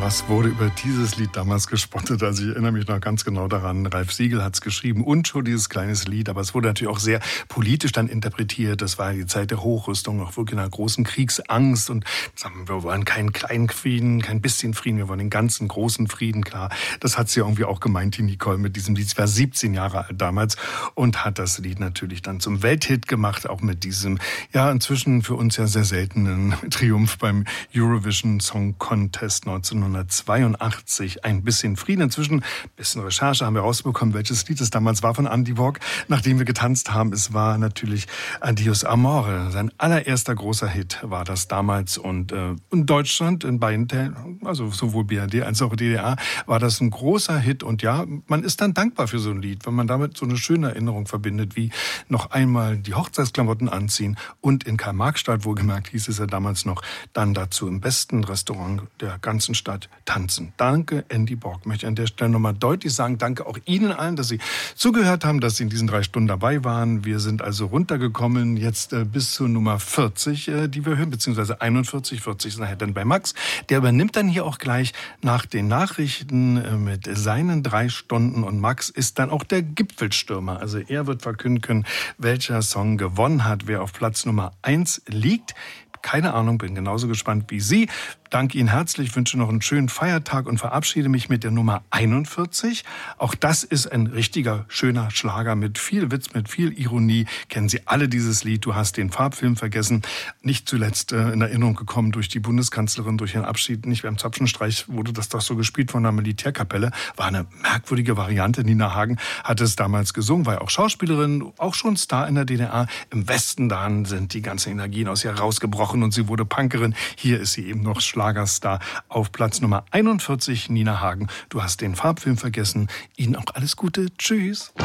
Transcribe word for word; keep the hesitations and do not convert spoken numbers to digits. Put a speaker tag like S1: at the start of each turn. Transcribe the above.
S1: was wurde über dieses Lied damals gespottet? Also ich erinnere mich noch ganz genau daran, Ralf Siegel hat es geschrieben und schon dieses kleines Lied, aber es wurde natürlich auch sehr politisch dann interpretiert. Das war die Zeit der Hochrüstung, auch wirklich einer großen Kriegsangst und sagen wir, wir wollen keinen kleinen Frieden, kein bisschen Frieden, wir wollen den ganzen großen Frieden, klar. Das hat sie irgendwie auch gemeint, die Nicole, mit diesem Lied. Sie war siebzehn Jahre alt damals und hat das Lied natürlich dann zum Welthit gemacht, auch mit diesem, ja, inzwischen für uns ja sehr seltenen Triumph beim Eurovision Song Contest neunzehnhundertzweiundachtzig. Ein bisschen Frieden. Inzwischen, ein bisschen Recherche, haben wir rausbekommen, welches Lied es damals war von Andy Borg, nachdem wir getanzt haben. Es war natürlich Adios Amore. Sein allererster großer Hit war das damals. Und äh, in Deutschland, in beiden Teilen, also sowohl B R D als auch D D R, war das ein großer Hit. Und ja, man ist dann dankbar für so ein Lied, wenn man damit so eine schöne Erinnerung verbindet, wie noch einmal die Hochzeitsklamotten anziehen und in Karl-Marx-Stadt, wohlgemerkt hieß es ja damals noch, dann dazu im besten Restaurant der ganzen Stadt tanzen. Danke, Andy Borg. Möchte ich an der Stelle nochmal deutlich sagen, danke auch Ihnen allen, dass Sie zugehört haben, dass Sie in diesen drei Stunden dabei waren. Wir sind also runtergekommen jetzt äh, bis zur Nummer vierzig, äh, die wir hören, beziehungsweise einundvierzig, vierzig ist nachher dann bei Max. Der übernimmt dann hier auch gleich nach den Nachrichten äh, mit seinen drei Stunden und Max ist dann auch der Gipfelstürmer. Also er wird verkünden können, welcher Song gewonnen hat, wer auf Platz Nummer eins liegt. Keine Ahnung, bin genauso gespannt wie Sie. Danke Ihnen herzlich, wünsche noch einen schönen Feiertag und verabschiede mich mit der Nummer einundvierzig. Auch das ist ein richtiger, schöner Schlager mit viel Witz, mit viel Ironie. Kennen Sie alle dieses Lied, Du hast den Farbfilm vergessen. Nicht zuletzt äh, in Erinnerung gekommen durch die Bundeskanzlerin, durch ihren Abschied. Nicht beim Zapfenstreich wurde das doch so gespielt von der Militärkapelle. War eine merkwürdige Variante. Nina Hagen hat es damals gesungen, war ja auch Schauspielerin, auch schon Star in der D D R. Im Westen dann sind die ganzen Energien aus ihr rausgebrochen und sie wurde Punkerin. Hier ist sie eben noch Schlagerstar auf Platz Nummer einundvierzig, Nina Hagen. Du hast den Farbfilm vergessen. Ihnen auch alles Gute. Tschüss.